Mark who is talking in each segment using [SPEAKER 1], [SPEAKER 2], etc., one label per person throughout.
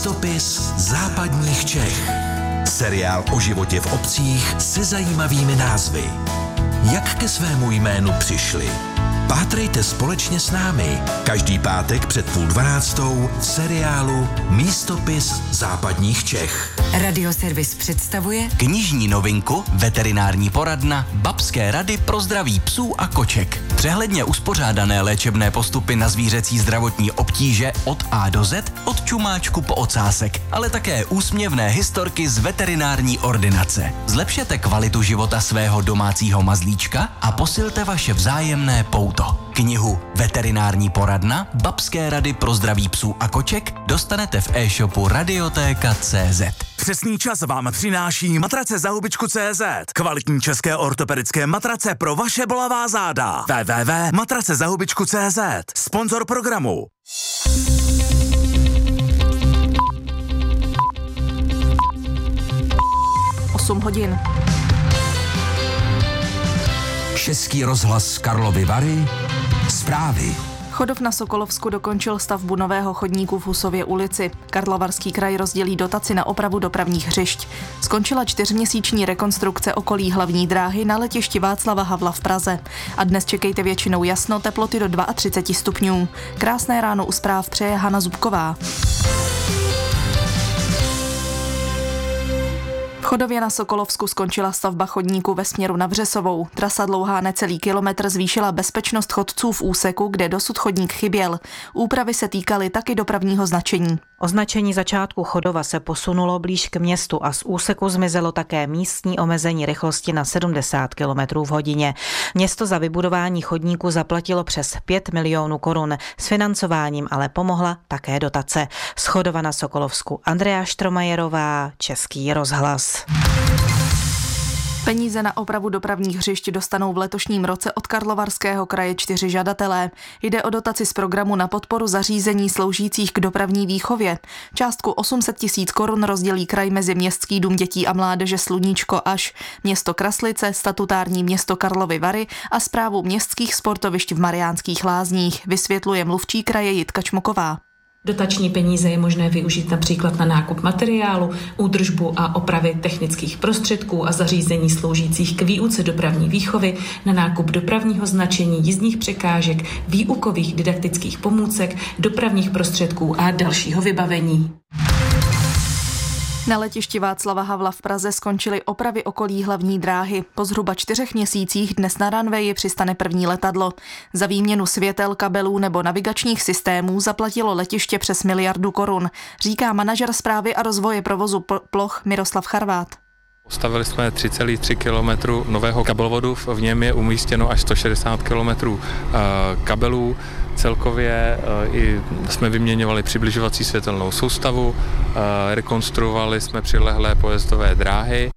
[SPEAKER 1] Místopis západních Čech. Seriál o životě v obcích se zajímavými názvy. Jak ke svému jménu přišli? Pátrejte společně s námi každý pátek před 11:30 v seriálu Místopis západních Čech.
[SPEAKER 2] Radioservis představuje
[SPEAKER 3] knižní novinku Veterinární poradna Babské rady pro zdraví psů a koček. Přehledně uspořádané léčebné postupy na zvířecí zdravotní obtíže od A do Z, od čumáčku po ocásek, ale také úsměvné historky z veterinární ordinace. Zlepšete kvalitu života svého domácího mazlíčka a posilte vaše vzájemné pouto. Knihu Veterinární poradna Babské rady pro zdraví psů a koček dostanete v e-shopu Radioteka.cz.
[SPEAKER 4] Přesný čas vám přináší matrace za hubičku.cz. Kvalitní české ortopedické matrace pro vaše bolavá záda. www.matracezahubičku.cz. Sponzor programu.
[SPEAKER 5] hodin.
[SPEAKER 1] Český rozhlas Karlovy Vary. Zprávy.
[SPEAKER 5] Chodov na Sokolovsku dokončil stavbu nového chodníku v Husově ulici. Karlovarský kraj rozdělí dotaci na opravu dopravních hřišť. Skončila 4měsíční rekonstrukce okolí hlavní dráhy na letišti Václava Havla v Praze. A dnes čekejte většinou jasno, teploty do 32 stupňů. Krásné ráno u zpráv přeje Hana Zubková. V Chodově na Sokolovsku skončila stavba chodníku ve směru na Vřesovou. Trasa dlouhá necelý kilometr zvýšila bezpečnost chodců v úseku, kde dosud chodník chyběl. Úpravy se týkaly taky dopravního značení.
[SPEAKER 6] Označení začátku Chodova se posunulo blíž k městu a z úseku zmizelo také místní omezení rychlosti na 70 km v hodině. Město za vybudování chodníku zaplatilo přes 5 milionů korun. S financováním ale pomohla také dotace. Z Chodova na Sokolovsku Andrea Štromajerová, Český rozhlas.
[SPEAKER 5] Peníze na opravu dopravních hřišť dostanou v letošním roce od Karlovarského kraje 4 žadatelé. Jde o dotaci z programu na podporu zařízení sloužících k dopravní výchově. Částku 800 000 korun rozdělí kraj mezi Městský dům dětí a mládeže Sluníčko až, město Kraslice, statutární město Karlovy Vary a správu městských sportovišť v Mariánských Lázních, vysvětluje mluvčí kraje Jitka Čmoková.
[SPEAKER 7] Dotační peníze je možné využít například na nákup materiálu, údržbu a opravy technických prostředků a zařízení sloužících k výuce dopravní výchovy, na nákup dopravního značení, jízdních překážek, výukových didaktických pomůcek, dopravních prostředků a dalšího vybavení.
[SPEAKER 5] Na letišti Václava Havla v Praze skončily opravy okolí hlavní dráhy. Po zhruba 4 měsících dnes na runwayi přistane první letadlo. Za výměnu světel, kabelů nebo navigačních systémů zaplatilo letiště přes 1 miliardu korun, říká manažer správy a rozvoje provozu ploch Miroslav Charvát.
[SPEAKER 8] Postavili jsme 3,3 km nového kabelvodu, v něm je umístěno až 160 km kabelů. Celkově i jsme vyměňovali přibližovací světelnou soustavu, rekonstruovali jsme přilehlé pojezdové dráhy.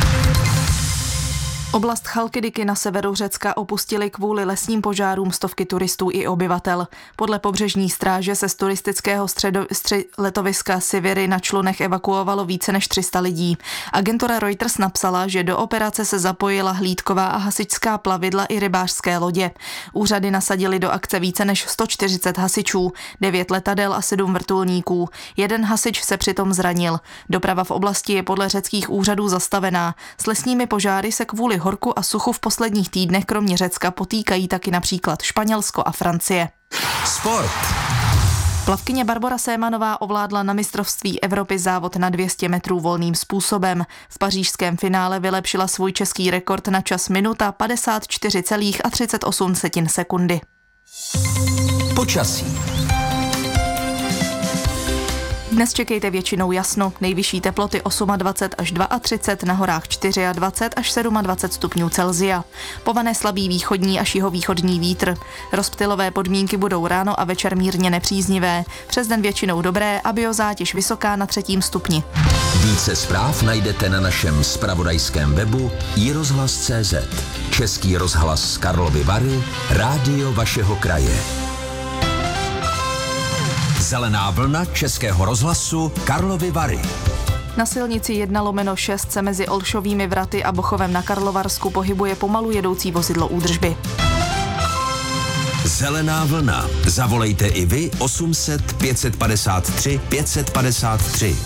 [SPEAKER 5] Oblast Chalkidiky na severu Řecka opustili kvůli lesním požárům stovky turistů i obyvatel. Podle pobřežní stráže se z turistického letoviska Siviry na člunech evakuovalo více než 300 lidí. Agentura Reuters napsala, že do operace se zapojila hlídková a hasičská plavidla i rybářské lodě. Úřady nasadili do akce více než 140 hasičů, 9 letadel a 7 vrtulníků. 1 hasič se přitom zranil. Doprava v oblasti je podle řeckých úřadů zastavená. S lesními požáry se kvůli horku a suchu v posledních týdnech kromě Řecka potýkají taky například Španělsko a Francie.
[SPEAKER 1] Sport.
[SPEAKER 5] Plavkyně Barbora Sémanová ovládla na mistrovství Evropy závod na 200 metrů volným způsobem. V pařížském finále vylepšila svůj český rekord na čas minuta 54,38 sekundy.
[SPEAKER 1] Počasí.
[SPEAKER 5] Dnes čekejte většinou jasno, nejvyšší teploty 28 až 32, na horách 24 až 27 stupňů Celsia. Povane slabý východní až jihovýchodní vítr. Rozptylové podmínky budou ráno a večer mírně nepříznivé. Přes den většinou dobré a biozátěž vysoká na 3. stupni.
[SPEAKER 1] Více zpráv najdete na našem zpravodajském webu iRozhlas.cz. Český rozhlas Karlovy Vary, rádio vašeho kraje. Zelená vlna Českého rozhlasu Karlovy Vary.
[SPEAKER 5] Na silnici 1/6 se mezi Olšovými Vraty a Bochovem na Karlovarsku pohybuje pomalu jedoucí vozidlo údržby.
[SPEAKER 1] Zelená vlna. Zavolejte i vy 800 553 553.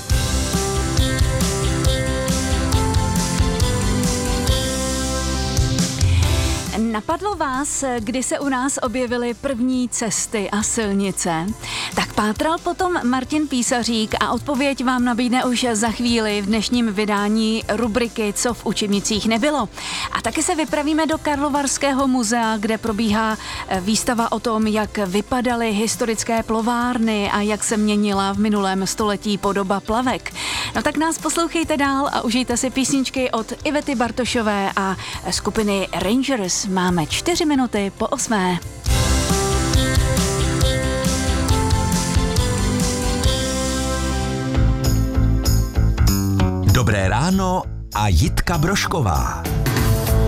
[SPEAKER 9] Napadlo vás, kdy se u nás objevily první cesty a silnice? Tak pátral potom Martin Písařík a odpověď vám nabídne už za chvíli v dnešním vydání rubriky Co v učebnicích nebylo. A taky se vypravíme do Karlovarského muzea, kde probíhá výstava o tom, jak vypadaly historické plovárny a jak se měnila v minulém století podoba plavek. No tak nás poslouchejte dál a užijte si písničky od Ivety Bartošové a skupiny Rangers. Máme 4 minuty po 8.
[SPEAKER 1] Dobré ráno a Jitka Brošková.